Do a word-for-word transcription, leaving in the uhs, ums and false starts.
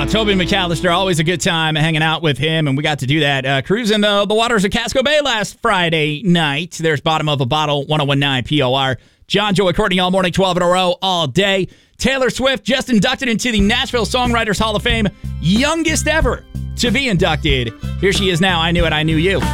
Oh, Toby McAllister, always a good time hanging out with him, and we got to do that. Uh, cruising the, the waters of Casco Bay last Friday night. There's Bottom of a Bottle, one oh one point nine P O R. John, Joey, Courtney all morning, twelve in a row, all day. Taylor Swift just inducted into the Nashville Songwriters Hall of Fame, youngest ever to be inducted. Here she is now, I Knew It, I Knew You.